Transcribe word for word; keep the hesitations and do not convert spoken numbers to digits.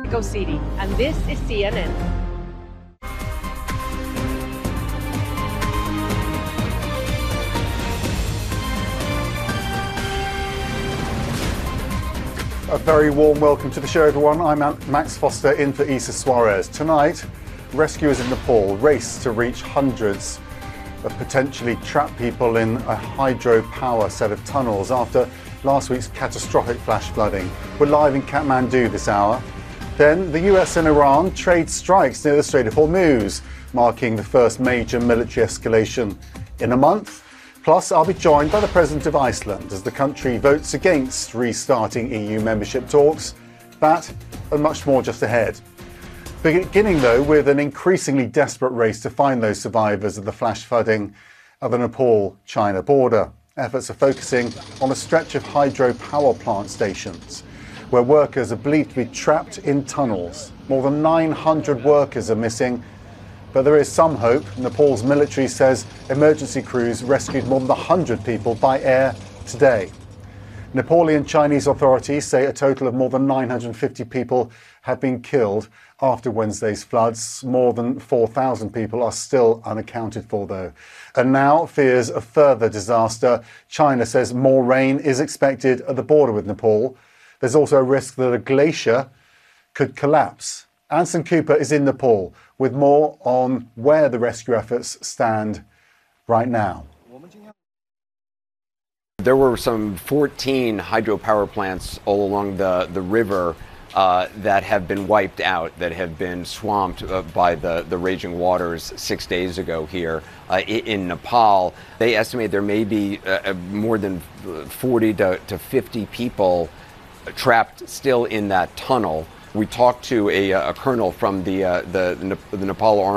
Mexico City, and this is C N N. A very warm welcome to the show, everyone. I'm Max Foster in for Isa Suarez. Tonight, rescuers in Nepal race to reach hundreds of potentially trapped people in a hydropower set of tunnels after last week's catastrophic flash flooding. We're live in Kathmandu this hour. Then the U S and Iran trade strikes near the Strait of Hormuz, marking the first major military escalation in a month. Plus, I'll be joined by the President of Iceland as the country votes against restarting E U membership talks. That and much more just ahead. Beginning, though, with an increasingly desperate race to find those survivors of the flash flooding at the Nepal-China border. Efforts are focusing on a stretch of hydropower plant stations where workers are believed to be trapped in tunnels. More than nine hundred workers are missing. But there is some hope. Nepal's military says emergency crews rescued more than one hundred people by air today. Nepali and Chinese authorities say a total of more than nine hundred fifty people have been killed after Wednesday's floods. More than four thousand people are still unaccounted for, though. And now fears of further disaster. China says more rain is expected at the border with Nepal. There's also a risk that a glacier could collapse. Anson Cooper is in Nepal with more on where the rescue efforts stand right now. There were some fourteen hydropower plants all along the, the river uh, that have been wiped out, that have been swamped uh, by the, the raging waters six days ago here uh, in Nepal. They estimate there may be uh, more than forty to fifty people trapped still in that tunnel. We talked to a, a colonel from the, uh, the, the Nepal Army.